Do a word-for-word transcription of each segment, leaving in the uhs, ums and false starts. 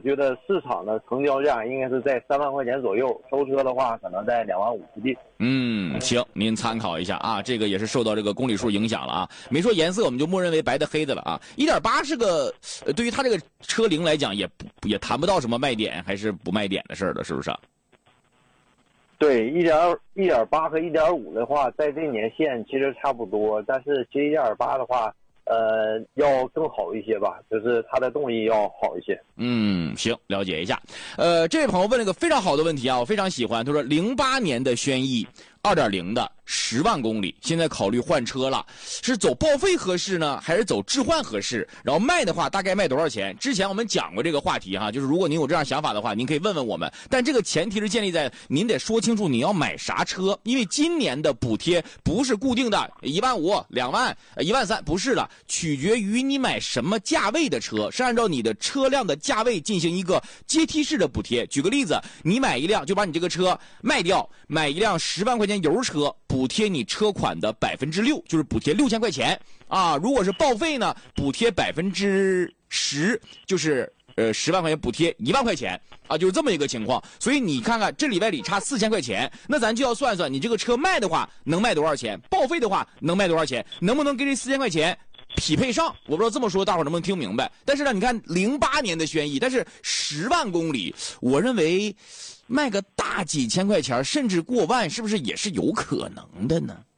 觉得市场的成交价应该是在三万块钱左右，收车的话可能在两万五附近。 嗯，行，您参考一下啊，这个也是受到这个公里数影响了啊。没说颜色，我们就默认为白的黑的了啊。一点八是个，呃对于它这个车龄来讲，也不也谈不到什么卖点还是不卖点的事儿了，是不是？ 对，一点一点八和一点五的话，在这年限其实差不多，但是其实一点八的话，呃，要更好一些吧，就是它的动力要好一些。 嗯，行，了解一下。呃，这位朋友问了个非常好的问题啊，我非常喜欢。他说，零八年的轩逸二点零的十万公里，现在考虑换车了，是走报废合适呢，还是走置换合适？然后卖的话，大概卖多少钱？之前我们讲过这个话题哈，就是如果您有这样想法的话，您可以问问我们。但这个前提是建立在您得说清楚你要买啥车，因为今年的补贴不是固定的，一万五、两万、一万三，不是的，取决于你买什么价位的车，是按照你的车辆的价位进行一个阶梯式的补贴。举个例子，你买一辆就把你这个车卖掉，买一辆十万块钱油车，补贴你车款的百分之六，就是补贴六千块钱啊。如果是报废呢，补贴百分之十，就是呃十万块钱补贴一万块钱啊，就是这么一个情况。所以你看看这里外里差四千块钱，那咱就要算算你这个车卖的话能卖多少钱，报废的话能卖多少钱，能不能给这四千块钱匹配上？我不知道这么说大伙能不能听明白。但是呢，你看零八年的轩逸，但是十万公里，我认为卖个大几千块钱甚至过万，是不是也是有可能的呢？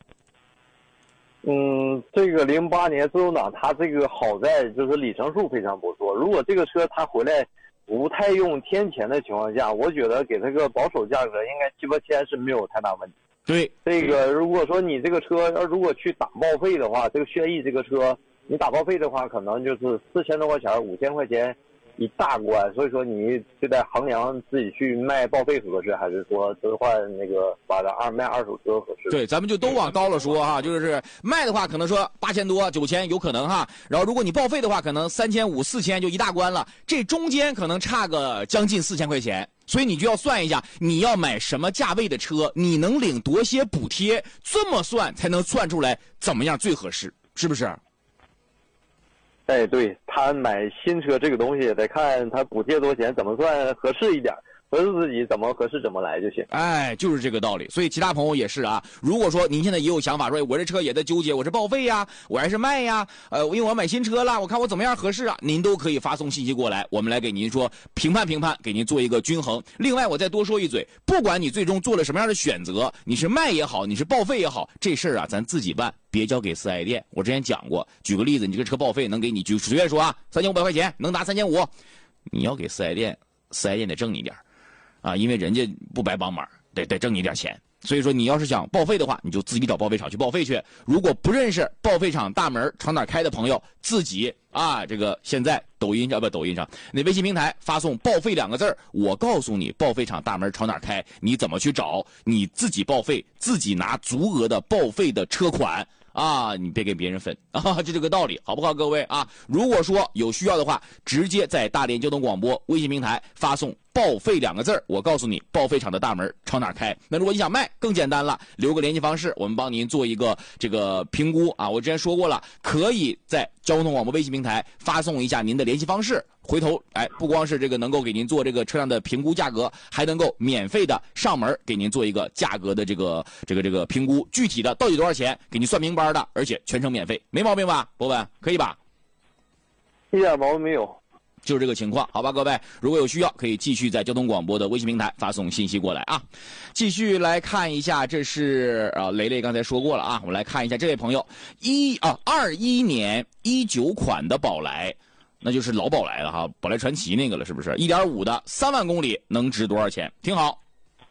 嗯，这个零八年自动挡它这个好在就是里程数非常不错。如果这个车它回来不太用天钱的情况下，我觉得给它个保守价格应该七八千是没有太大问题。 对， 这个如果说你这个车要如果去打报废的话，这个轩逸这个车你打报废的话，可能就是四千多块钱、五千块钱一大关，所以说你就得衡量自己去卖报废合适，还是说置换那个把它二卖二手车合适。 对，咱们就都往高了说哈，就是卖的话可能说八千多、九千有可能哈，然后如果你报废的话，可能三千五、四千就一大关了，这中间可能差个将近四千块钱。所以你就要算一下，你要买什么价位的车，你能领多些补贴，这么算才能算出来怎么样最合适，是不是？ 哎，对，他买新车这个东西得看他补贴多少钱，怎么算合适一点，合适自己怎么合适怎么来就行。 哎，就是这个道理。所以其他朋友也是啊，如果说您现在也有想法，说我这车也在纠结，我是报废呀，我还是卖呀，呃，因为我要买新车了，我看我怎么样合适啊，您都可以发送信息过来，我们来给您说评判评判，给您做一个均衡。另外我再多说一嘴，不管你最终做了什么样的选择，你是卖也好，你是报废也好，这事儿啊咱自己办，别交给四 S 店。我之前讲过，举个例子，你这个车报废能给你，举随便说啊，三千五百块钱能拿三千五，你要给四 S 店，四 S 店得挣你点啊，因为人家不白帮忙，得得挣你点钱。所以说你要是想报废的话，你就自己找报废厂去报废去。如果不认识报废厂大门朝哪开的朋友，自己啊，这个现在抖音上不抖音上那微信平台发送报废两个字，我告诉你报废厂大门朝哪开，你怎么去找，你自己报废，自己拿足额的报废的车款啊，你别给别人分啊，就这个道理，好不好，各位啊？如果说有需要的话，直接在大连交通广播微信平台发送报废两个字，我告诉你报废厂的大门朝哪开。那如果你想卖，更简单了，留个联系方式，我们帮您做一个这个评估啊。我之前说过了，可以在交通广播微信平台发送一下您的联系方式，回头哎，不光是这个能够给您做这个车辆的评估价格，还能够免费的上门给您做一个价格的这个这个这个评估，具体的到底多少钱，给您算明白的，而且全程免费，没毛病吧？博文可以吧？ 一点毛病没有。 就是这个情况，好吧，各位，如果有需要，可以继续在交通广播的微信平台发送信息过来啊。继续来看一下，这是啊，雷雷刚才说过了啊，我们来看一下这位朋友一啊二一年一九款的宝来，那就是老宝来了哈，宝来传奇那个了，是不是？一点五的三万公里能值多少钱？挺好。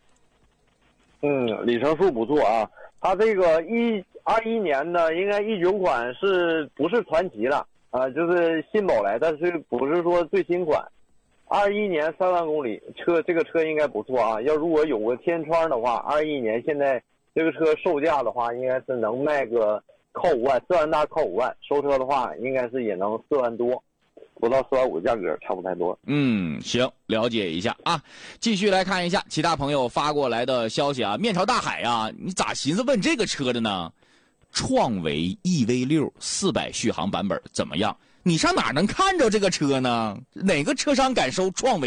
嗯，里程数不错啊。它这个一二一年的应该一九款是不是传奇了？啊，就是新宝来，但是不是说最新款。二一年三万公里车，这个车应该不错啊。要如果有个天窗的话，二一年现在这个车售价的话，应该是能卖个靠五万，四万大靠五万。收车的话，应该是也能四万多，不到四万五，价格差不太多。 嗯，行，了解一下啊。继续来看一下其他朋友发过来的消息啊。面朝大海啊，你咋寻思问这个车的呢？创维 E V 六 四百续航版本怎么样？你上哪能看着这个车呢？哪个车商敢收创维